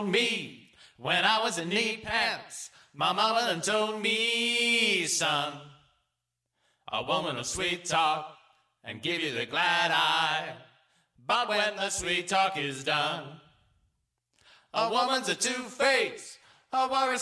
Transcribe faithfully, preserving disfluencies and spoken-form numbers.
Me, when I was in knee pants, my mama done told me, son, a woman will sweet talk and give you the glad eye, but when the sweet talk is done, a woman's a two-face, a worries